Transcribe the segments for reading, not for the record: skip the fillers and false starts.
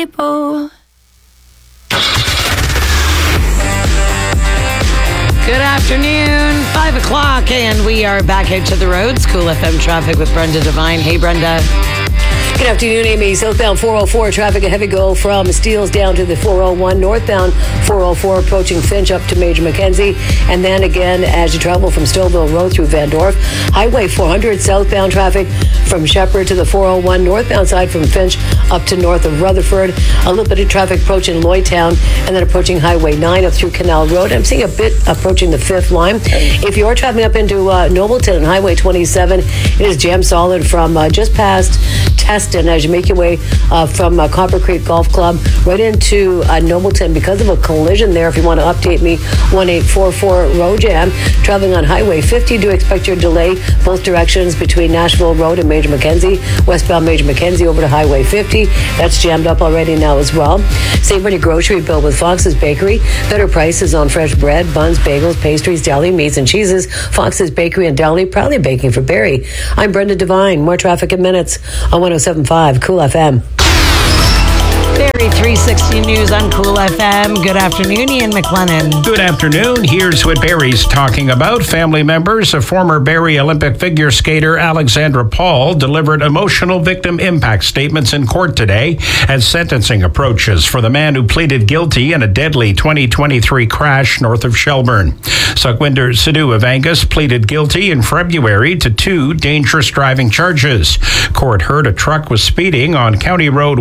people. Good afternoon, 5 o'clock, and we are back out to the roads. Cool FM traffic with Brenda Devine. Hey, Brenda. Good afternoon, Amy. Southbound 404 traffic, a heavy go from Steeles down to the 401. Northbound 404 approaching Finch up to Major Mackenzie. And then again, as you travel from Stouffville Road through Van Dorp. Highway 400 southbound traffic from Shepherd to the 401. Northbound side from Finch up to north of Rutherford. A little bit of traffic approaching Lloydtown and then approaching Highway 9 up through Canal Road. I'm seeing a bit approaching the 5th line. If you are traveling up into Nobleton and Highway 27, it is jammed solid from just past Teston as you make your way from Copper Creek Golf Club right into Nobleton because of a collision there. If you want to update me, 1844 road jam. Traveling on Highway 50, do expect your delay both directions between Nashville Road and Major Mackenzie. Westbound Major Mackenzie over to Highway 50. That's jammed up already now as well. Save on your grocery bill with Fox's Bakery. Better prices on fresh bread, buns, bagels, pastries, deli, meats, and cheeses. Fox's Bakery and Deli, proudly baking for Barrie. I'm Brenda Devine. More traffic in minutes on 107.5 Cool FM. Barrie 360 News on Cool FM. Good afternoon, Ian McLennan. Good afternoon. Here's what Barrie's talking about. Family members of former Barrie Olympic figure skater Alexandra Paul delivered emotional victim impact statements in court today as sentencing approaches for the man who pleaded guilty in a deadly 2023 crash north of Shelburne. Sukhwinder Sidhu of Angus pleaded guilty in February to 2 dangerous driving charges. Court heard a truck was speeding on County Road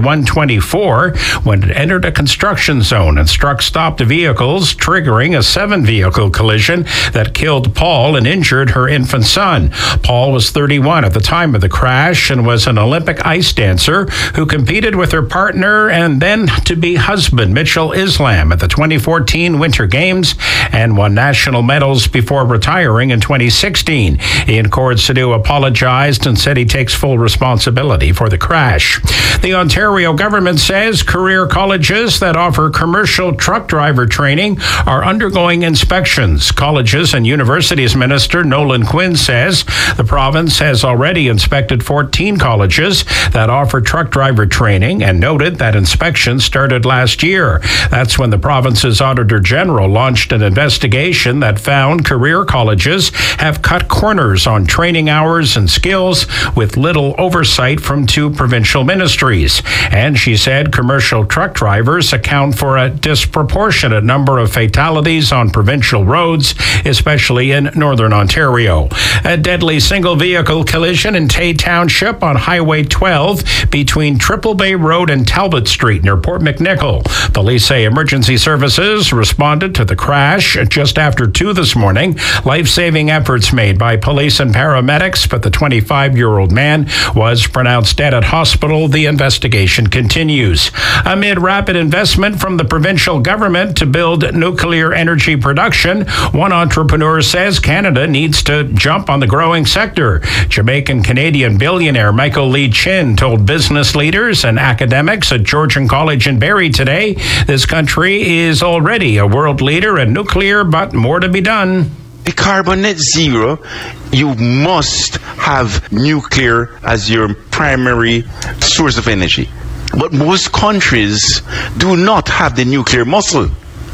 124 when it entered a construction zone and struck stopped vehicles, triggering a 7-vehicle collision that killed Paul and injured her infant son. Paul was 31 at the time of the crash and was an Olympic ice dancer who competed with her partner and then to-be husband, Mitchell Islam, at the 2014 Winter Games and won national medals before retiring in 2016. In court, Sidhu apologized and said he takes full responsibility for the crash. The Ontario government says career colleges that offer commercial truck driver training are undergoing inspections. Colleges and Universities Minister Nolan Quinn says the province has already inspected 14 colleges that offer truck driver training and noted that inspections started last year. That's when the province's Auditor General launched an investigation that found career colleges have cut corners on training hours and skills with little oversight from 2 provincial ministries. And she said commercial truck drivers account for a disproportionate number of fatalities on provincial roads, especially in Northern Ontario. A deadly single-vehicle collision in Tay Township on Highway 12 between Triple Bay Road and Talbot Street near Port McNichol. Police say emergency services responded to the crash just after 2 this morning. Life-saving efforts made by police and paramedics, but the 25-year-old man was pronounced dead at hospital. The investigation continues. Amid rapid investment from the provincial government to build nuclear energy production, one entrepreneur says Canada needs to jump on the growing sector. Jamaican-Canadian billionaire Michael Lee Chin told business leaders and academics at Georgian College in Barrie today this country is already a world leader in nuclear, but more to be done. The carbon net zero, you must have nuclear as your primary source of energy. But most countries do not have the nuclear muscle.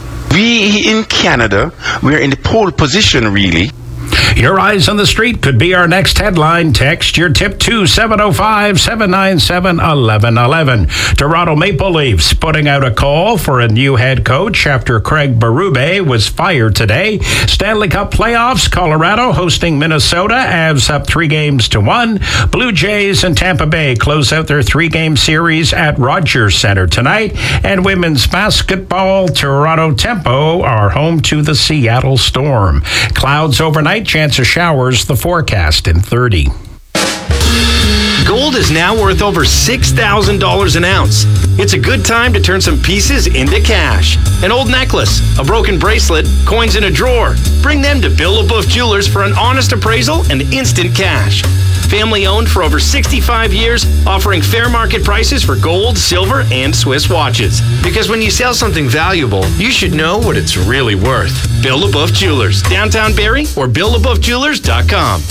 We in Canada, we're in the pole position really. Your eyes on the street could be our next headline. Text your tip to 705-797-1111. Toronto Maple Leafs putting out a call for a new head coach after Craig Berube was fired today. Stanley Cup playoffs, Colorado hosting Minnesota. Avs up 3-1. Blue Jays and Tampa Bay close out their 3-game series at Rogers Center tonight. And women's basketball, Toronto Tempo are home to the Seattle Storm. Clouds overnight, chance of showers, the forecast in 30. Gold is now worth over $6,000 an ounce. It's a good time to turn some pieces into cash. An old necklace, a broken bracelet, coins in a drawer. Bring them to Bill LaBeouf Jewelers for an honest appraisal and instant cash. Family owned for over 65 years, offering fair market prices for gold, silver, and Swiss watches. Because when you sell something valuable, you should know what it's really worth. Bill LaBeouf Jewelers, downtown Barrie, or BillLaBeoufJewelers.com.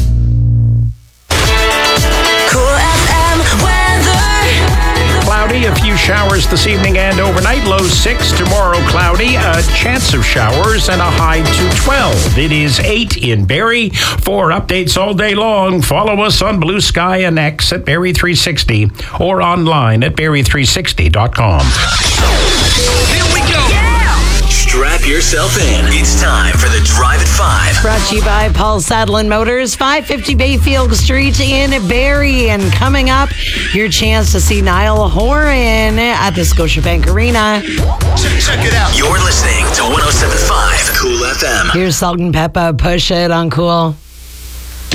Cloudy A few showers this evening and overnight. Low 6. Tomorrow, cloudy. A chance of showers and a high to 12. It is 8 in Barrie. For updates all day long, follow us on Blue Sky and X at Barrie360 or online at Barrie360.com. Here we go. Strap yourself in. It's time for the Drive at 5. Brought to you by Paul Sadlin Motors, 550 Bayfield Street in Barrie. And coming up, your chance to see Niall Horan at the Scotiabank Arena. Check it out. You're listening to 107.5 Cool FM. Here's Salt and Peppa. Push it on Cool.